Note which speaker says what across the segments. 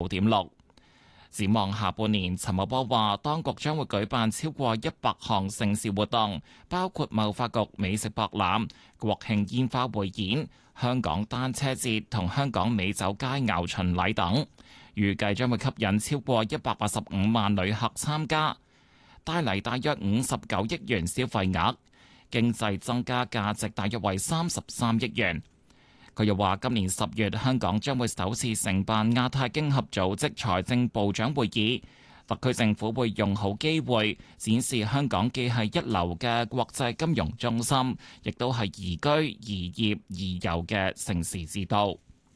Speaker 1: 9.6。展望下半年，陳茂波話，當局將會舉辦超過100項盛事活動，包括貿發局美食博覽、國慶煙花匯演、香港單車節同香港美酒佳餚巡禮等，預計將會吸引超過185萬旅客參加，帶嚟大約59億元消費額，經濟增加價值大約為33億元。佢又話，今年10月香港將會首次承辦亞太經合組織財政部長會議，特區政府會用好機會展示香港既係一流嘅國際金融中心，亦都係宜居、宜業、宜遊嘅盛事之都。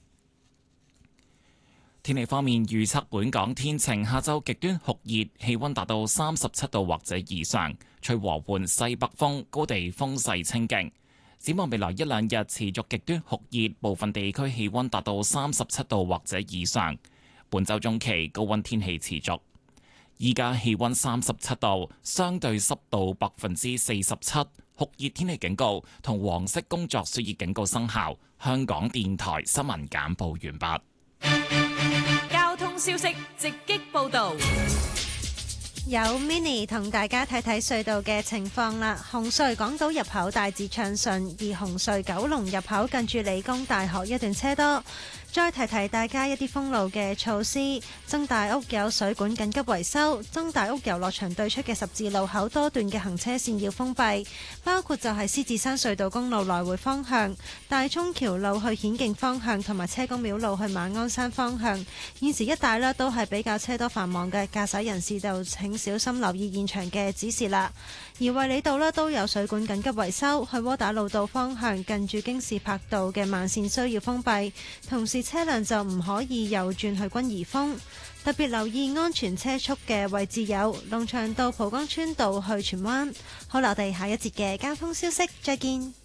Speaker 1: 天氣方面預測，本港天晴，下晝極端酷熱，氣溫達到37度或者以上，吹和緩西北風，高地風勢清勁。展望未來1-2日持續極端酷熱，部分地區氣溫達到37度或者以上。本週中期高溫天氣持續。依家氣溫37度，相對濕度47%，酷熱天氣警告同黃色工作暑熱警告生效。香港電台新聞簡報完畢。
Speaker 2: 交通消息直擊報道。
Speaker 3: 有 Mini 同大家睇睇隧道嘅情況啦。紅隧港島入口大致暢順，而紅隧九龍入口近住理工大學一段車多。再提提大家一啲封路嘅措施，曾大屋有水管緊急維修，曾大屋遊樂場對出嘅十字路口多段嘅行車線要封閉，包括就係獅子山隧道公路來回方向、大涌橋路去顯徑方向同埋車公廟路去馬鞍山方向。現時一帶都係比較車多繁忙嘅，駕駛人士就請小心留意現場嘅指示啦。而衛理道都有水管緊急維修，去窩打老道方向近住京士柏道嘅慢線需要封閉，同時車輛就唔可以右轉去君怡峰。特別留意安全車速嘅位置有龍翔道、蒲崗村道去荃灣。好啦，我哋下一節嘅交通消息再見。